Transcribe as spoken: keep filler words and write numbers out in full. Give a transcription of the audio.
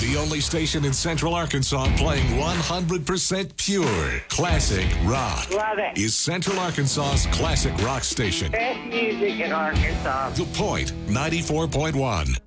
The only station in Central Arkansas playing one hundred percent pure classic rock. Love it. Is Central Arkansas's classic rock station. Best music in Arkansas. The Point ninety-four point one.